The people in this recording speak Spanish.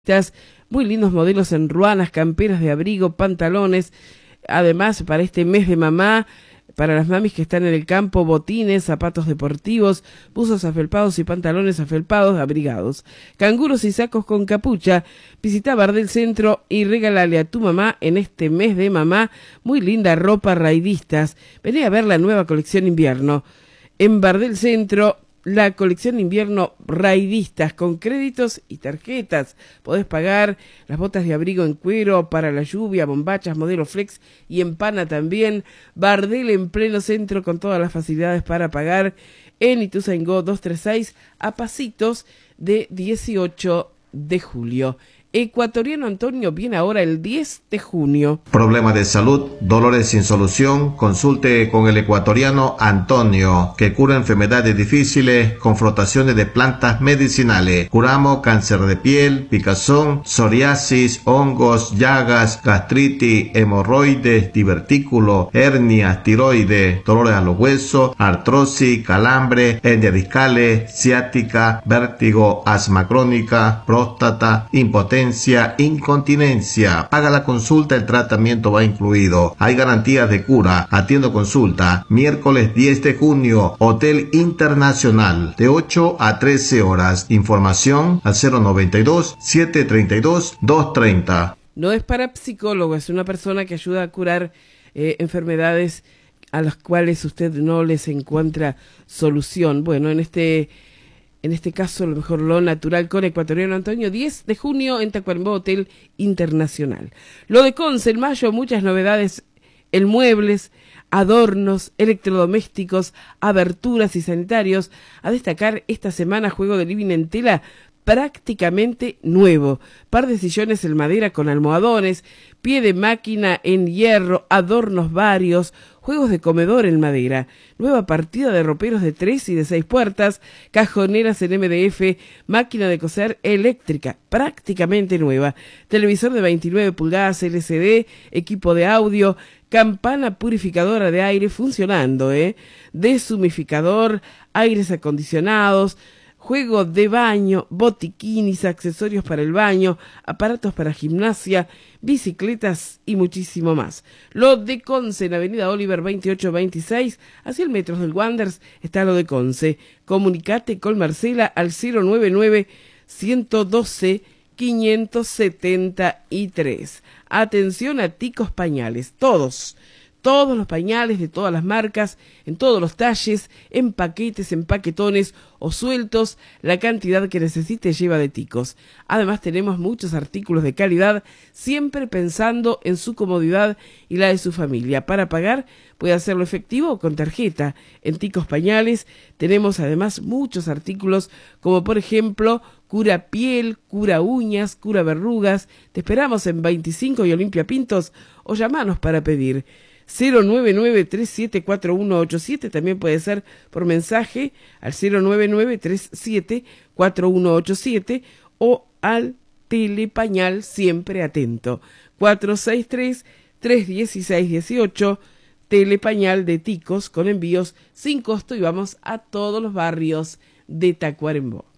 Muy lindos modelos en ruanas, camperas de abrigo, pantalones. Además, para este mes de mamá, para las mamis que están en el campo, botines, zapatos deportivos, buzos afelpados y pantalones afelpados abrigados. Canguros y sacos con capucha. Visita Bardel Centro y regálale a tu mamá en este mes de mamá muy linda ropa raidistas. Vení a ver la nueva colección invierno. En Bardel Centro, la colección invierno raidistas con créditos y tarjetas. Podés pagar las botas de abrigo en cuero para la lluvia, bombachas, modelo flex y en pana también. Bardel en pleno centro con todas las facilidades para pagar en Ituzaingó 236 a pasitos de 18 de julio. Ecuatoriano Antonio viene ahora el 10 de junio. Problema de salud, dolores sin solución, consulte con el ecuatoriano Antonio, que cura enfermedades difíciles con frotaciones de plantas medicinales. Curamos cáncer de piel, picazón, psoriasis, hongos, llagas, gastritis, hemorroides, divertículos, hernias, tiroides, dolores a los huesos, artrosis, calambre, hernias discales, ciática, vértigo, asma crónica, próstata, impotencia, incontinencia. Haga la consulta, el tratamiento va incluido. Hay garantías de cura. Atiendo consulta. Miércoles 10 de junio, Hotel Internacional, de 8 a 13 horas. Información al 092-732-230. No es parapsicólogo, es una persona que ayuda a curar enfermedades a las cuales usted no les encuentra solución. Bueno, en este caso, a lo mejor lo natural con Ecuatoriano Antonio, 10 de junio en Tacuarembó, Hotel Internacional. Lo de Conce, en mayo, muchas novedades en muebles, adornos, electrodomésticos, aberturas y sanitarios. A destacar esta semana, juego de living en tela prácticamente nuevo. Par de sillones en madera con almohadones, pie de máquina en hierro, adornos varios, juegos de comedor en madera, nueva partida de roperos de 3 y de 6 puertas, cajoneras en MDF, máquina de coser eléctrica, prácticamente nueva, televisor de 29 pulgadas LCD, equipo de audio, campana purificadora de aire funcionando, deshumificador, aires acondicionados, juego de baño, botiquinis, accesorios para el baño, aparatos para gimnasia, bicicletas y muchísimo más. Lo de Conce, en Avenida Oliver 2826, hacia el Metros del Wanders, está lo de Conce. Comunicate con Marcela al 099-112-573. Atención a Ticos Pañales, todos los pañales de todas las marcas, en todos los talles, en paquetes, en paquetones o sueltos, la cantidad que necesite lleva de Ticos. Además tenemos muchos artículos de calidad, siempre pensando en su comodidad y la de su familia. Para pagar puede hacerlo efectivo o con tarjeta. En Ticos Pañales tenemos además muchos artículos como por ejemplo cura piel, cura uñas, cura verrugas. Te esperamos en 25 y Olimpia Pintos o llamanos para pedir. 099-374187, también puede ser por mensaje al 099-374187 o al telepañal siempre atento 463-316-18, telepañal de Ticos con envíos sin costo y vamos a todos los barrios de Tacuarembó.